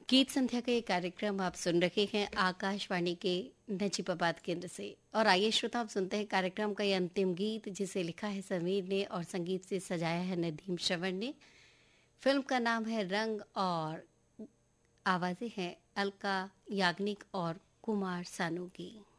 गीत संध्या का ये कार्यक्रम आप सुन रहे हैं आकाशवाणी के नजीबाबाद केंद्र से। और आइए श्रोता, आप सुनते हैं कार्यक्रम का ये अंतिम गीत, जिसे लिखा है समीर ने और संगीत से सजाया है नदीम श्रवण ने। फिल्म का नाम है रंग और आवाजें हैं अलका याग्निक और कुमार सानू की।